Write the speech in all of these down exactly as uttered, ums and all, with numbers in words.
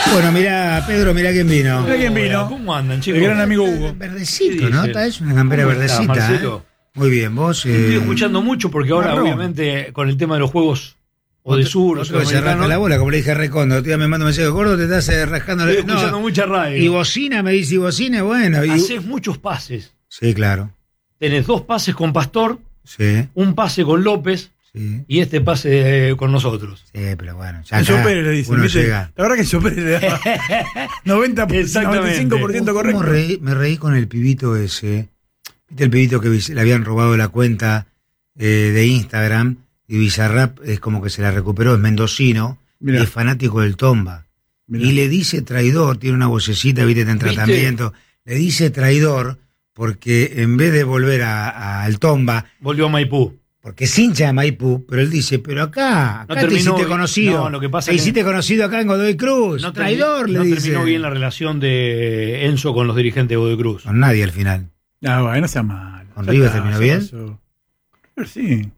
Bueno, mirá, Pedro, mirá quién vino. Mirá quién vino. ¿Cómo andan, chicos? El gran amigo Hugo. Verdecito, ¿no? Es una campera ¿Cómo estás, verdecita. Marcelo? ¿eh? Muy bien, vos. Te estoy Eh, escuchando mucho porque ahora, marrón. obviamente, con el tema de los juegos o de sur o otro que se rasca la bola, como le dije a Recondo. Tía me manda un mensaje, gordo, te estás eh, rascando la estoy escuchando mucha radio. Y bocina, me dice, y bocina, bueno. Y... Haces muchos pases. Sí, claro. Tenés dos pases con Pastor, Sí, un pase con López sí. y este pase eh, con nosotros. Sí, pero bueno. Ya Enzo acá Pérez le dicen, uno ¿viste? llega. La verdad que Enzo Pérez le da noventa, Exactamente. noventa y cinco por ciento ¿Cómo correcto. reí- me reí con el pibito ese? ¿Viste el pibito que le habían robado la cuenta eh, de Instagram? Y Bizarrap es como que se la recuperó, es mendocino, Mirá. y es fanático del Tomba. Mirá. Y le dice traidor, tiene una vocecita, viste, está en ¿Viste? tratamiento. Le dice traidor porque en vez de volver a- a- al Tomba, Volvió a Maipú. porque es hincha de Maipú, pero él dice, pero acá, acá No te terminó hiciste bien. conocido. No, lo que pasa te que- hiciste conocido acá en Godoy Cruz. No traidor, termi- le no dice. terminó bien la relación de Enzo con los dirigentes de Godoy Cruz. Con nadie al final. Ah, bueno, no sea malo. ¿Con Ya River está, terminó ya bien? pasó. River sí.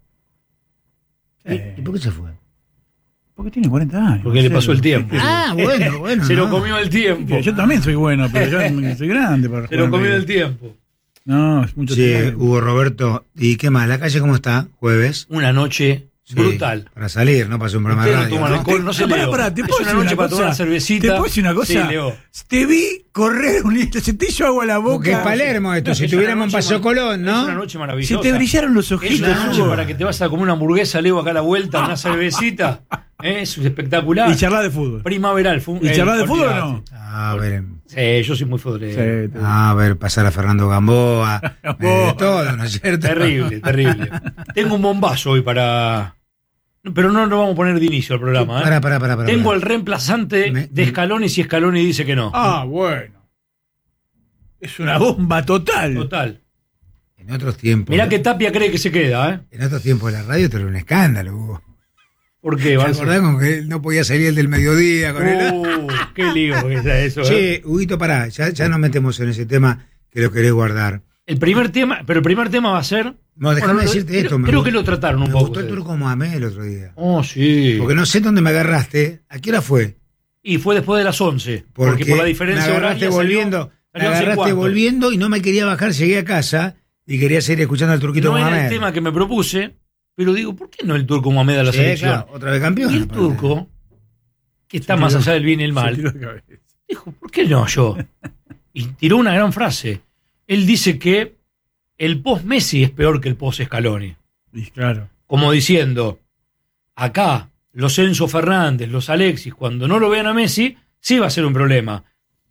Eh, ¿Y por qué se fue? Porque tiene cuarenta años. Porque le Marcelo. pasó el tiempo. Ah, bueno, bueno. Se lo no. comió el tiempo. Yo también soy bueno, pero yo soy grande para Se lo jugar en comió River. el tiempo. No, es mucho Sí, tiempo. Hugo Roberto. ¿Y qué más? ¿La calle cómo está? ¿Jueves? Una noche Sí, brutal. Para salir, ¿no? Para hacer un programa de Ustedes no radio. toman ¿no? alcohol, no se Ah, pará, Leo. pará, ¿te Es puedo una decir noche una para cosa? tomar una cervecita. ¿Te puedo decir una cosa? Sí, Leo. Te vi correr un litro, se te hizo agua a la boca. Porque es Palermo esto, si Es estuviéramos en una noche Paso mar- Colón, Es una ¿no? noche Se maravillosa. te brillaron los Es ojitos. una noche Hugo. para que te vas a comer una hamburguesa, Leo, acá a la vuelta, una cervecita. ¿Eh? Es espectacular. Y charlar de fútbol. Primaveral. Fu- ¿Y eh, charlar de fútbol o olvidate. no? A ver, Sí, yo soy muy futbolero. Sí, te- a ver, pasar a Fernando Gamboa. Gamboa. eh, todo, ¿no es cierto? Terrible, terrible. Tengo un bombazo hoy para... Pero no lo vamos a poner de inicio al programa. ¿eh? Pará, pará, pará, pará, Tengo pará. el reemplazante Me- de Scaloni si Scaloni dice que no. Ah, bueno. Es una bomba total. Total. En otros tiempos. Mirá que Tapia cree que se queda, ¿eh? En otros tiempos de la radio esto era un escándalo, Hugo. ¿Por qué? ¿Te Barça? acordás con que no podía salir el del mediodía con él? Uh, qué lío que es eso, ¿eh? Che, Huguito, pará, ya, ya nos metemos en ese tema que lo querés guardar. El primer tema, pero el primer tema va a ser... No, déjame Bueno, decirte creo, esto. me Creo gustó- que lo trataron un Me poco. gustó el ustedes. turco Mohamed el otro día. Oh, sí. Porque no sé dónde me agarraste. ¿A qué hora fue? Y fue después de las once. Porque, por la diferencia me agarraste horaria volviendo, salió- me salió once y agarraste cuarto. volviendo y no me quería bajar, llegué a casa y quería seguir escuchando al turquito No era Mohamed. el tema que me propuse, pero digo, ¿por qué no el turco Mohamed a la Sí, selección? claro, otra vez campeón. Y el aparte. turco, que está Se más tiró- allá del bien y el Se mal, tiró de cabeza. dijo, ¿por qué no yo? Y tiró una gran frase. Él dice que el post-Messi es peor que el post-Scaloni. Y claro. Como diciendo, acá los Enzo Fernández, los Alexis, cuando no lo vean a Messi, sí va a ser un problema.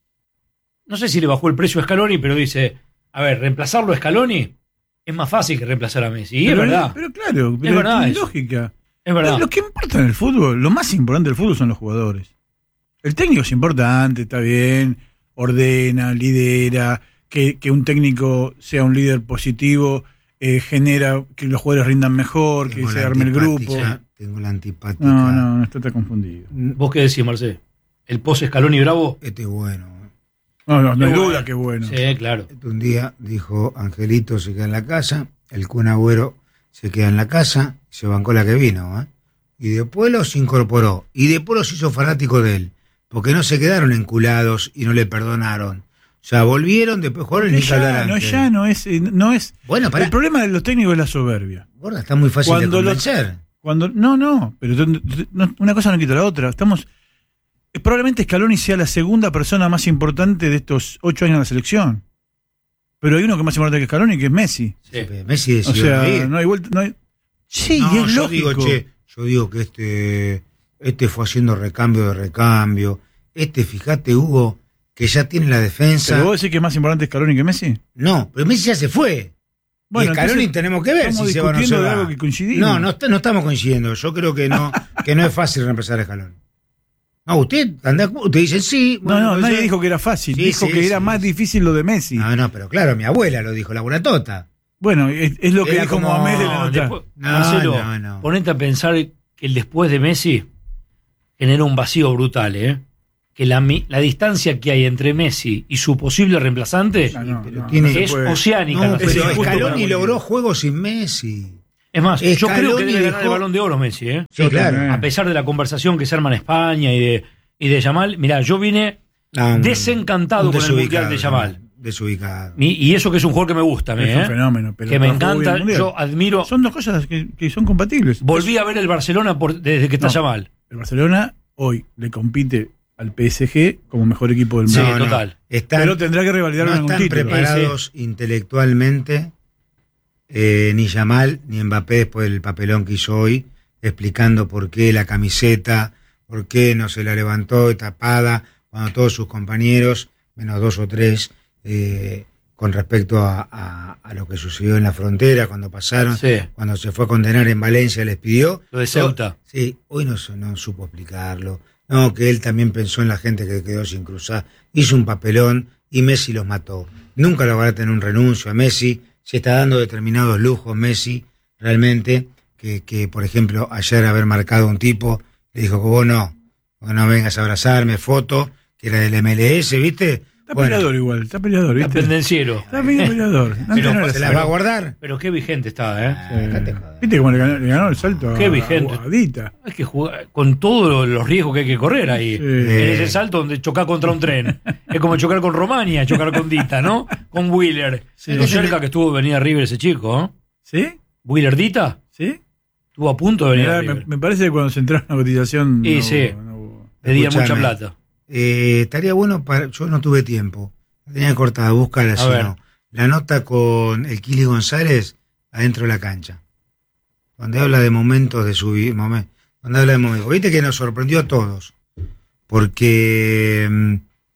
No sé si le bajó el precio a Scaloni, pero dice, a ver, reemplazarlo a Scaloni es más fácil que reemplazar a Messi. Y pero, es verdad, Pero claro, pero verdad tiene eso. lógica. es verdad. Lo que importa en el fútbol, lo más importante del fútbol son los jugadores. El técnico es importante, está bien, ordena, lidera, que, que un técnico sea un líder positivo, eh, genera que los jugadores rindan mejor, Tengo que la se arme el grupo. antipática, Tengo la antipática. No, no, no está, está confundido. ¿Vos qué decís, Marcé? ¿El post-Scaloni bravo? Este es bueno. No, no, no hay Qué duda bueno. que es bueno. Sí, claro. Este un día dijo, Angelito se queda en la casa, el Kun Agüero se queda en la casa, se bancó la que vino, ¿eh? Y después los incorporó, y después los hizo fanáticos de él, porque no se quedaron enculados y no le perdonaron. O sea, volvieron, después jugaron y No ni es que hablar ya, no antes. es ya, no es, eh, no es. Bueno, pará. El problema de los técnicos es la soberbia. Gorda, está muy fácil Cuando de los- convencer. Cuando, no, no, pero t- t- no- una cosa no quita la otra. Estamos. eh, Probablemente Scaloni sea la segunda persona más importante de estos ocho años de la selección. Pero hay uno que es más importante que Scaloni, que es Messi. Sí. Messi O decidió sea, ir. no hay vuelta. No hay... Sí, No, es yo lógico. digo, che, yo digo que este, este fue haciendo recambio de recambio. Este, fíjate, Hugo, que ya tiene la defensa. ¿Pero vos decís que es más importante Scaloni que Messi? No, pero Messi ya se fue. Bueno, y Scaloni entonces, tenemos que ver estamos si se va o no se discutiendo de va. algo que coincidimos. No, no, está- no estamos coincidiendo. Yo creo que no, que no es fácil reemplazar a Scaloni. No, usted, anda, usted dice sí. No, no, pues nadie yo- dijo que era fácil. Sí, dijo sí, que era sí, más sí. difícil lo de Messi. No, no, pero claro, mi abuela lo dijo, la buratota. Bueno, es, es lo que Era dijo como- Mohamed de la No, nota. después- No, Marcelo, no, no. ponete a pensar que el después de Messi genera un vacío brutal, ¿eh? Que la, mi- la distancia que hay entre Messi y su posible reemplazante Ah, no, pero no, tiene- no se es puede. oceánica. No, la pero es selección. injusto para Scaloni Bolivia. logró juegos sin Messi. Es más, yo creo que Scaloni debe ganar el dejó- Balón de Oro Messi, ¿eh? Sí, claro. también. A pesar de la conversación que se arma en España y de Y de Yamal, mirá, yo vine No, un- desencantado un con el Mundial desubicado, de Yamal. Desubicado. Y, y eso que es un jugador que me gusta a mí, Es un ¿eh? fenómeno. Pero que me no jugó bien encanta, el Mundial. yo admiro. Son dos cosas que, que son compatibles. Volví a ver el Barcelona por- desde que está No. Yamal. El Barcelona hoy le compite al P S G como mejor equipo del Sí, mundo. total. Están, Pero tendrá que revalidar no algún están título. preparados intelectualmente eh, ni Yamal ni Mbappé después del papelón que hizo hoy, explicando por qué la camiseta, por qué no se la levantó tapada cuando todos sus compañeros, menos dos o tres, eh, con respecto a, a, a lo que sucedió en la frontera, cuando pasaron, Sí. cuando se fue a condenar en Valencia, les pidió. Lo de Ceuta. Sí, hoy no, su- no supo explicarlo. No, que él también pensó en la gente que quedó sin cruzar. Hizo un papelón y Messi los mató. Nunca logrará tener un renuncio a Messi. Se está dando determinados lujos Messi, realmente, que, que por ejemplo, ayer haber marcado un tipo, le dijo que vos no, vos no vengas a abrazarme, foto, que era del M L S, ¿viste? Está Bueno, peleador igual, está peleador, Está ¿viste? pendenciero. Está medio peleador. Antes Pero no era ¿se las así. va a guardar? Pero qué vigente está, ¿eh? Ah, dejate joder. ¿Viste cómo le ganó, le ganó el salto a Qué vigente. a Guadita? Hay que jugar con todos los riesgos que hay que correr ahí. Sí. En ese salto donde chocar contra un tren. Es como chocar con Romania, chocar con Dita, ¿no? Con Wheeler. Sí. Lo cerca que estuvo de venir a River ese chico, ¿no? ¿Sí? Wheeler Dita ¿Sí? estuvo a punto de venir Mirá, a me, River. me parece que cuando se entró en la cotización. Y no sí. hubo- no hubo. Pedía mucha Escuchame. plata. Eh, estaría bueno para. Yo no tuve tiempo. La tenía cortada, búscala A si ver. no. La nota con el Kili González adentro de la cancha. Donde habla de momentos de su vida. Momen, donde habla de momentos. Viste que nos sorprendió a todos. Porque mm,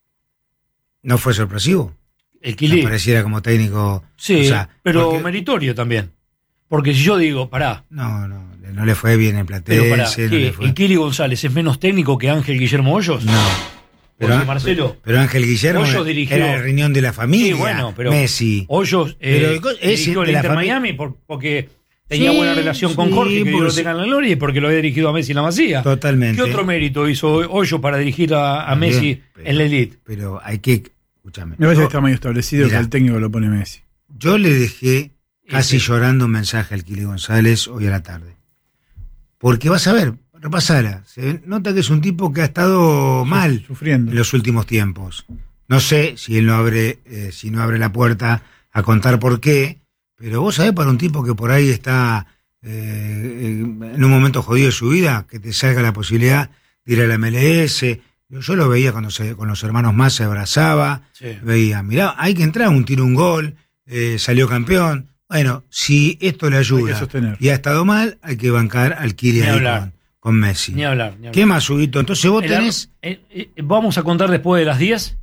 no fue sorpresivo. El Que Kili. apareciera como técnico. Sí, o sea, pero porque- meritorio también. Porque si yo digo, pará, No, no, no le fue bien en pero Platense. pará, no ¿qué? le fue. ¿el Kili González es menos técnico que Ángel Guillermo Hoyos? No. Porque Pero, Marcelo, pero Ángel Guillermo Hoyos dirigió- era el riñón de la familia. Sí, bueno, pero Messi. Hoyos Pero eh, el co- es dirigió el de la Inter fami- Miami por- porque tenía Sí, buena relación con sí, Jorge, que Dios lo pues- tenga en la gloria, y porque lo había dirigido a Messi en la Masía. Totalmente. ¿Qué otro mérito hizo Hoyos para dirigir a, a Bien, Messi pero- en la elite? Pero hay que. Escúchame. Me parece Yo, que está medio establecido Mirá. que el técnico lo pone Messi. yo le dejé casi Sí. llorando un mensaje al Kili González hoy a la tarde. Porque vas a ver, repasala. Se nota que es un tipo que ha estado mal Sufriendo. en los últimos tiempos. No sé si él no abre, eh, si no abre la puerta a contar por qué, pero vos sabés, para un tipo que por ahí está eh, en un momento jodido de su vida, que te salga la posibilidad de ir a la M L S. Yo, yo lo veía cuando se, con los hermanos más se abrazaba, Sí. veía, mirá, hay que entrar, un tiro, un gol, eh, salió campeón. Bueno, si esto le Hay que ayuda sostener. y ha estado mal, hay que bancar al Kili Ni ahí hablar. con, con Messi. Ni hablar. Ni hablar. ¿Qué más, Huguito? Entonces vos El ar- tenés... eh, eh, vamos a contar después de las diez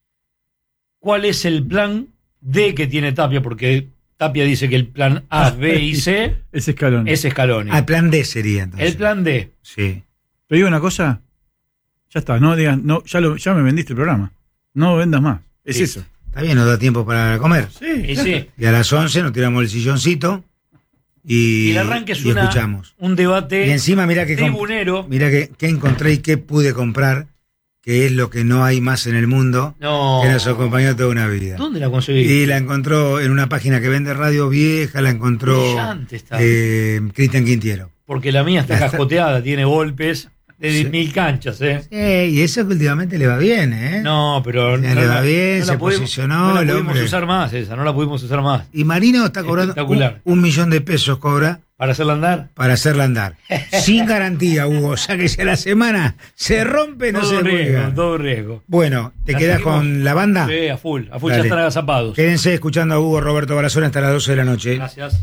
cuál es el plan D que tiene Tapia, porque Tapia dice que el plan A, B y C Ese escalón. es Scaloni. Ah, plan D sería entonces. El plan D. Sí. Te digo una cosa. Ya está, no digan, no, ya, lo, ya me vendiste el programa. No vendas más. Es Sí. eso. Está bien, nos da tiempo para comer. Y, sí, Y a las once nos tiramos el silloncito y, y el arranque es y una- escuchamos. un debate Y encima mira que, comp- tribunero. mira que, que encontré y qué pude comprar, que es lo que no hay más en el mundo, No. que nos acompañó toda una vida. ¿Dónde la conseguí? Y la encontró en una página que vende radio vieja, la encontró Brillante está. eh, Cristian Quintiero. Porque la mía está La está- cascoteada, tiene golpes de Sí. mil canchas, ¿eh? Eh, y eso que últimamente le va bien, ¿eh? No, pero Ya no, le va la- bien, no la se pudimos- posicionó No la el pudimos hombre. usar más esa, no la pudimos usar más. Y Marino está cobrando un, Espectacular. un millón de pesos cobra Para hacerla andar. para hacerla andar. Sin garantía, Hugo. O sea que si a la semana se rompe, no todo se puede riesgo, ganar. todo riesgo. Bueno, ¿te ¿La quedás seguimos? con la banda? Sí, a full, a full, Dale. ya están agazapados. Quédense escuchando a Hugo Roberto Barazón hasta las doce de la noche. Gracias.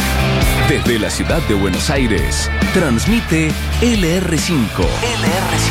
Desde la ciudad de Buenos Aires, transmite L R cinco. L R cinco.